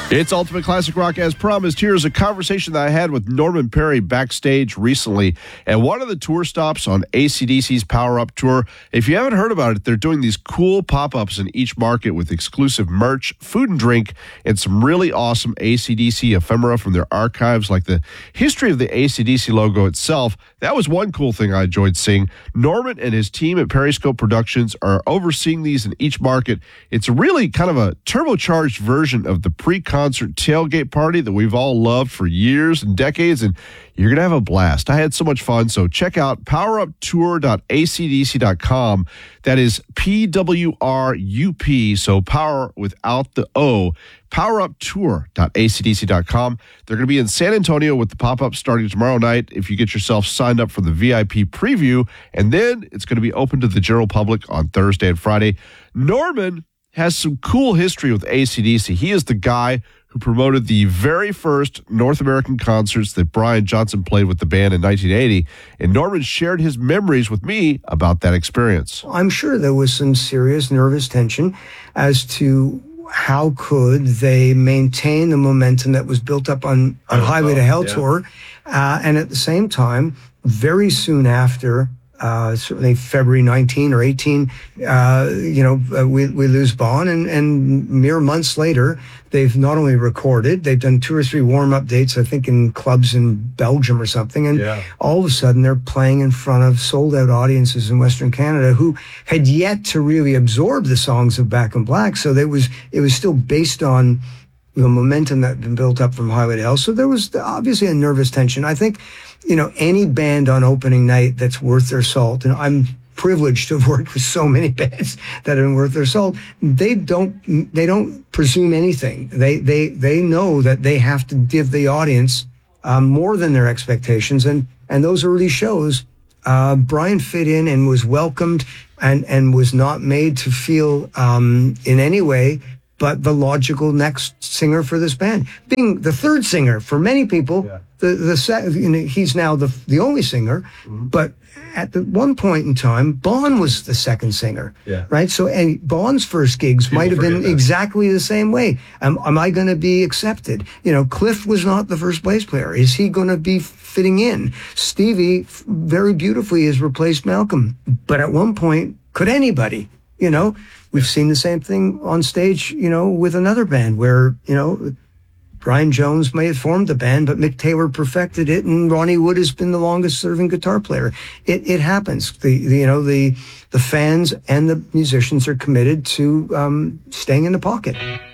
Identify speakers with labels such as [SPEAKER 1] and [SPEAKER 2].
[SPEAKER 1] It's Ultimate Classic Rock as promised. Here's a conversation that I had with Norman Perry backstage recently at one of the tour stops on AC/DC's Power Up Tour. If you haven't heard about it, they're doing these cool pop-ups in each market with exclusive merch, food and drink, and some really awesome AC/DC ephemera from their archives, like the history of the AC/DC logo itself. That was one cool thing I enjoyed seeing. Norman and his team at Periscope Productions are overseeing these in each market. It's really kind of a turbocharged version of the pre-concert tailgate party that we've all loved for years and decades, and you're going to have a blast. I had so much fun, so check out poweruptour.acdc.com. That is PWRUP, so power without the O. poweruptour.acdc.com. They're going to be in San Antonio with the pop-up starting tomorrow night if you get yourself signed up for the VIP preview, and then it's going to be open to the general public on Thursday and Friday. Norman has some cool history with AC/DC. He is the guy who promoted the very first North American concerts that Brian Johnson played with the band in 1980, and Norman shared his memories with me about that experience.
[SPEAKER 2] I'm sure there was some serious nervous tension as to how could they maintain the momentum that was built up on Highway to Hell tour, and at the same time, very soon after, certainly February 19 or 18, we lose Bon, and mere months later, they've not only recorded, they've done 2 or 3 warm-up dates, I think in clubs in Belgium or something, and all of a sudden they're playing in front of sold-out audiences in Western Canada who had yet to really absorb the songs of Back in Black, so it was still based on the momentum that had been built up from Highway to Hell. So there was obviously a nervous tension. I think, any band on opening night that's worth their salt, and I'm privileged to have worked with so many bands that have been worth their salt, they don't presume anything. They know that they have to give the audience more than their expectations, and those early shows, Brian fit in and was welcomed and was not made to feel in any way but the logical next singer for this band. Being the third singer for many people, he's now the only singer, but at one point in time, Bon was the second singer, right? So, and Bon's first gigs might have been exactly the same way. Am I going to be accepted? Cliff was not the first bass player. Is he going to be fitting in? Stevie, very beautifully, has replaced Malcolm. But at one point, could anybody? We've seen the same thing on stage, with another band where, Brian Jones may have formed the band, but Mick Taylor perfected it, and Ronnie Wood has been the longest-serving guitar player. It happens. The fans and the musicians are committed to staying in the pocket.